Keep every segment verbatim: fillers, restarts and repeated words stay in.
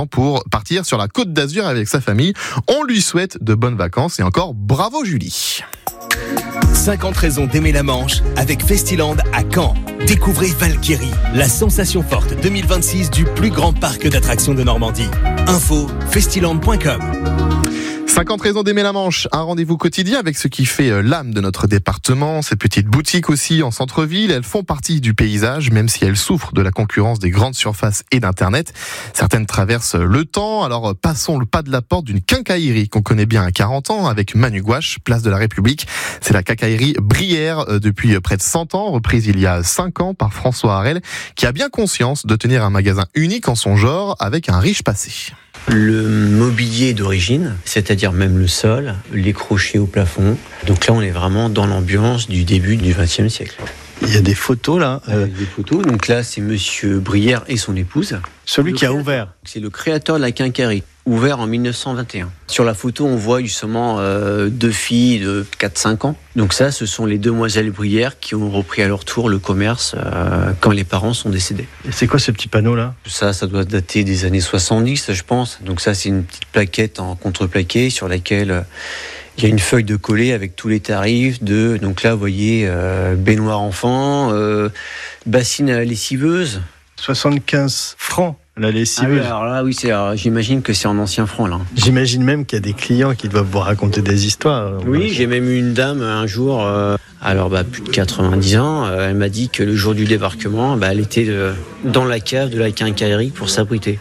effectivement pour partir sur la Côte d'Azur avec sa famille. On lui souhaite de bonnes vacances et encore bravo Julie. cinquante raisons d'aimer la Manche avec Festiland à Caen. Découvrez Valkyrie, la sensation forte deux mille vingt-six du plus grand parc d'attractions de Normandie. Info festiland point com. cinquante raisons d'aimer la Manche, un rendez-vous quotidien avec ce qui fait l'âme de notre département. Ces petites boutiques aussi en centre-ville, elles font partie du paysage, même si elles souffrent de la concurrence des grandes surfaces et d'Internet. Certaines traversent le temps, alors passons le pas de la porte d'une quincaillerie qu'on connaît bien à quarante ans avec Manu Gouache, place de la République. C'est la quincaillerie Brière depuis près de cent ans, reprise il y a cinq ans par François Harel, qui a bien conscience de tenir un magasin unique en son genre avec un riche passé. Le mobilier d'origine, c'est-à-dire même le sol, les crochets au plafond. Donc là, on est vraiment dans l'ambiance du début du vingtième siècle. Il y a des photos là. Euh... Des photos. Donc là, c'est Monsieur Brière et son épouse. Celui le qui a créateur. ouvert. C'est le créateur de la quincaillerie, ouvert en mille neuf cent vingt et un. Sur la photo, on voit justement euh, deux filles de quatre cinq ans. Donc ça, ce sont les demoiselles Brière qui ont repris à leur tour le commerce euh, quand les parents sont décédés. Et c'est quoi ce petit panneau là ? Ça, ça doit dater des années soixante-dix, je pense. Donc ça, c'est une petite plaquette en contreplaqué sur laquelle euh, il y a une feuille de coller avec tous les tarifs de. Donc là, vous voyez, euh, baignoire enfant, euh, bassine à lessiveuse. soixante-quinze francs la lessiveuse. Ah oui, alors là, oui, c'est, alors, j'imagine que c'est en ancien franc là. J'imagine même qu'il y a des clients qui doivent vous raconter des histoires. Oui, j'ai même eu une dame un jour, euh, alors bah, plus de quatre-vingt-dix ans, euh, elle m'a dit que le jour du débarquement, bah, elle était euh, dans la cave de la quincaillerie pour s'abriter.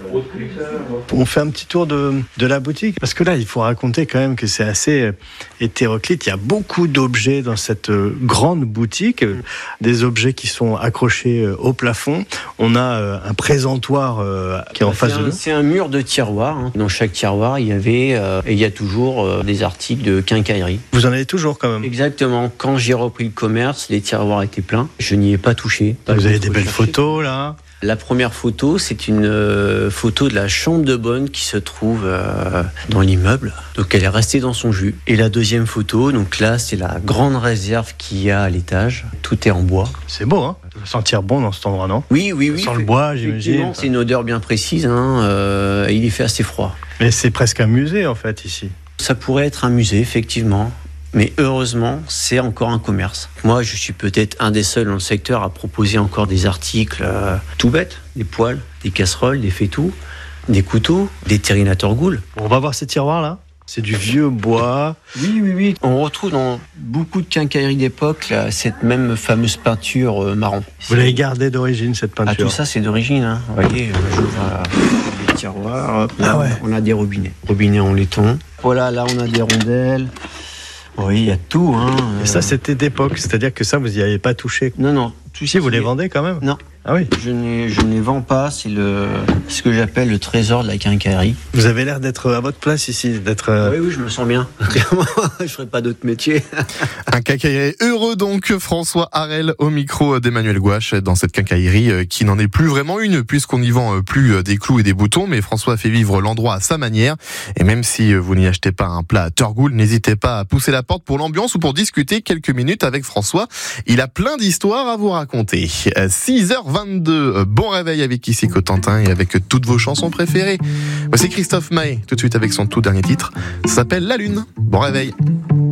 On fait un petit tour de, de la boutique, parce que là, il faut raconter quand même que c'est assez hétéroclite. Il y a beaucoup d'objets dans cette grande boutique, des objets qui sont accrochés au plafond. On a un présentoir qui est en bah, face c'est de un, nous. C'est un mur de tiroirs. Hein. Dans chaque tiroir, il y avait euh, et il y a toujours euh, des articles de quincaillerie. Vous en avez toujours quand même. Exactement. Quand j'ai repris le commerce, les tiroirs étaient pleins. Je n'y ai pas touché. Pas Vous avez des belles chercher. photos là. La première photo, c'est une euh, photo de la chambre de bonne qui se trouve euh, dans l'immeuble. Donc elle est restée dans son jus. Et la deuxième photo, donc là, c'est la grande réserve qu'il y a à l'étage. Tout est en bois. C'est beau, hein ? Ça doit sentir bon dans cet endroit, non ? Oui, oui, oui. Sans le bois, j'imagine. C'est une odeur bien précise. Hein, euh, il est fait assez froid. Mais c'est presque un musée en fait ici. Ça pourrait être un musée, effectivement. Mais heureusement, c'est encore un commerce. Moi, je suis peut-être un des seuls dans le secteur à proposer encore des articles euh, tout bêtes. Des poêles, des casseroles, des fétous, des couteaux, des terrinators goules. On va voir ces tiroirs là. C'est du vieux bois. Oui, oui, oui. On retrouve dans beaucoup de quincailleries d'époque là, cette même fameuse peinture euh, marron. Vous l'avez gardée d'origine cette peinture. Ah, tout ça, c'est d'origine. Hein. Vous voyez, euh, j'ouvre euh, les tiroirs. Hop, là, Ah ouais. On a des robinets. Robinets en laiton. Voilà, là, on a des rondelles. Oui, il y a tout. Hein. Et ça, c'était d'époque, c'est-à-dire que ça, vous n'y avez pas touché. Non, non. Tout Si, vous les vendez quand même ? Non. Ah oui. Je ne, je ne les vends pas, c'est le, ce que j'appelle le trésor de la quincaillerie. Vous avez l'air d'être à votre place ici, d'être... Euh... Oui, oui, je me sens bien. Clairement, je ne ferai pas d'autre métier. Un quincaillier heureux donc, François Harel au micro d'Emmanuel Gouache dans cette quincaillerie qui n'en est plus vraiment une puisqu'on n'y vend plus des clous et des boutons, mais François fait vivre l'endroit à sa manière. Et même si vous n'y achetez pas un plat à Turgoule, n'hésitez pas à pousser la porte pour l'ambiance ou pour discuter quelques minutes avec François. Il a plein d'histoires à vous raconter. six heures vingt-deux, bon réveil avec ici Cotentin et avec toutes vos chansons préférées. Voici Christophe Maé, tout de suite avec son tout dernier titre. Ça s'appelle La Lune. Bon réveil.